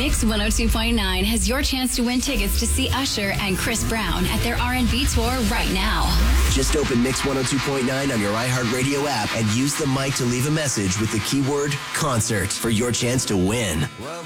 Mix 102.9 has your chance to win tickets to see Usher and Chris Brown at their R&B tour right now. Just open Mix 102.9 on your iHeartRadio app and use the mic to leave a message with the keyword concert for your chance to win. Well,